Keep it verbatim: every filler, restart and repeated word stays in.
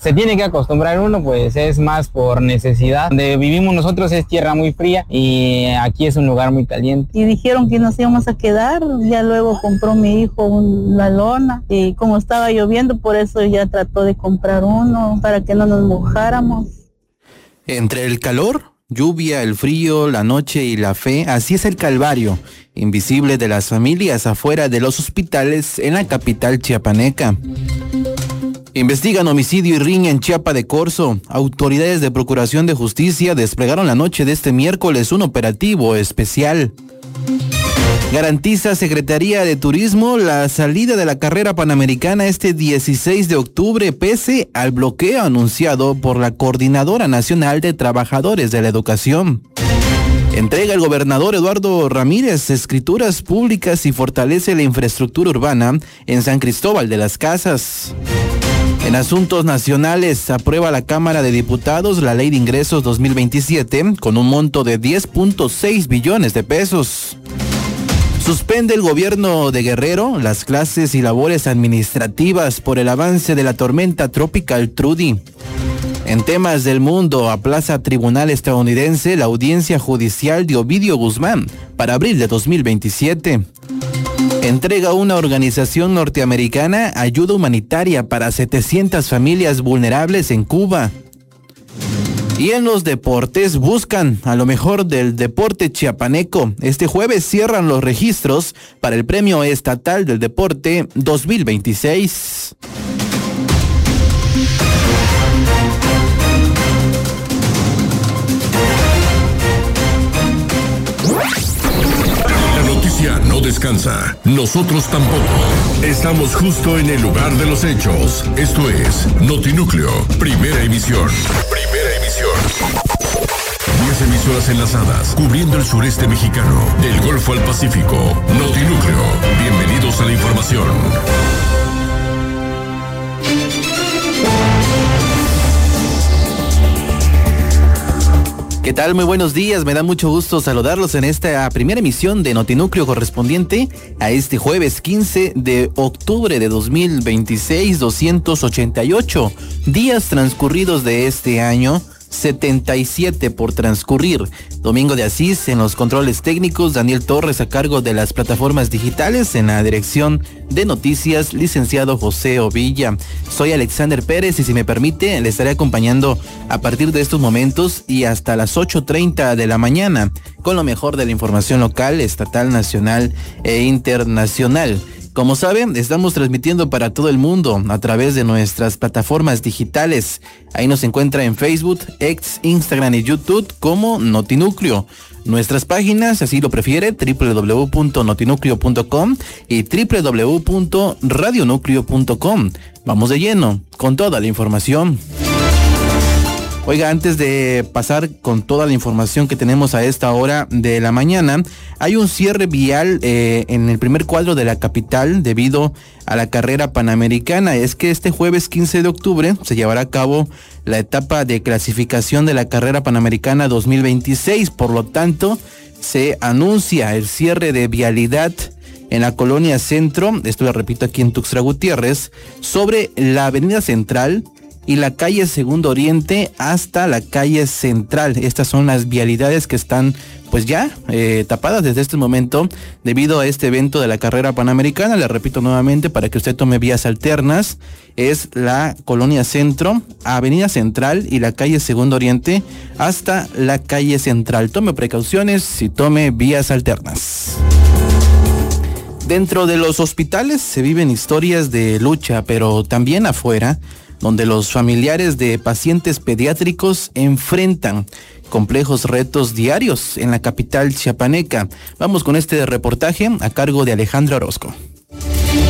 Se tiene que acostumbrar uno, pues es más por necesidad. Donde vivimos nosotros es tierra muy fría y aquí es un lugar muy caliente. Y dijeron que nos íbamos a quedar, ya luego compró mi hijo una lona y como estaba lloviendo, por eso ya trató de comprar uno para que no nos mojáramos. Entre el calor, lluvia, el frío, la noche y la fe, así es el calvario invisible de las familias afuera de los hospitales en la capital chiapaneca. Investigan homicidio y riña en Chiapa de Corzo. Autoridades de Procuración de Justicia desplegaron la noche de este miércoles un operativo especial. Garantiza Secretaría de Turismo la salida de la carrera panamericana este dieciséis de octubre, pese al bloqueo anunciado por la Coordinadora Nacional de Trabajadores de la Educación. Entrega el gobernador Eduardo Ramírez escrituras públicas y fortalece la infraestructura urbana en San Cristóbal de las Casas. En asuntos nacionales, aprueba la Cámara de Diputados la Ley de Ingresos dos mil veintisiete con un monto de diez punto seis billones de pesos. Suspende el gobierno de Guerrero las clases y labores administrativas por el avance de la tormenta tropical Trudy. En temas del mundo, aplaza tribunal estadounidense la audiencia judicial de Ovidio Guzmán para abril de dos mil veintisiete. Entrega una organización norteamericana ayuda humanitaria para setecientas familias vulnerables en Cuba. Y en los deportes buscan a lo mejor del deporte chiapaneco. Este jueves cierran los registros para el Premio Estatal del Deporte dos mil veintiséis. No descansa, nosotros tampoco. Estamos justo en el lugar de los hechos. Esto es Notinúcleo, primera emisión. Primera emisión. Diez emisoras enlazadas, cubriendo el sureste mexicano, del Golfo al Pacífico. Notinúcleo, bienvenidos a la información. ¿Qué tal? Muy buenos días, me da mucho gusto saludarlos en esta primera emisión de Notinúcleo correspondiente a este jueves quince de octubre de dos mil veintiséis, doscientos ochenta y ocho días transcurridos de este año, setenta y siete por transcurrir. Domingo de Asís en los controles técnicos, Daniel Torres a cargo de las plataformas digitales, en la dirección de noticias, licenciado José Ovilla. Soy Alexander Pérez y si me permite, le estaré acompañando a partir de estos momentos y hasta las ocho treinta de la mañana con lo mejor de la información local, estatal, nacional e internacional. Como saben, estamos transmitiendo para todo el mundo a través de nuestras plataformas digitales. Ahí nos encuentra en Facebook, X, Instagram y YouTube como Notinúcleo. Nuestras páginas, así lo prefiere, doble u doble u doble u punto notinúcleo punto com y doble u doble u doble u punto radionúcleo punto com. Vamos de lleno con toda la información. Oiga, antes de pasar con toda la información que tenemos a esta hora de la mañana, hay un cierre vial eh, en el primer cuadro de la capital debido a la carrera panamericana. Es que este jueves quince de octubre se llevará a cabo la etapa de clasificación de la carrera panamericana dos mil veintiséis. Por lo tanto, se anuncia el cierre de vialidad en la colonia Centro, esto lo repito aquí en Tuxtla Gutiérrez, sobre la avenida Central y la calle Segundo Oriente hasta la calle Central. Estas son las vialidades que están pues ya eh, tapadas desde este momento debido a este evento de la carrera panamericana. Le repito nuevamente para que usted tome vías alternas. Es la colonia Centro, avenida Central y la calle Segundo Oriente hasta la calle Central. Tome precauciones y tome vías alternas. Dentro de los hospitales se viven historias de lucha, pero también afuera, donde los familiares de pacientes pediátricos enfrentan complejos retos diarios en la capital chiapaneca. Vamos con este reportaje a cargo de Alejandra Orozco.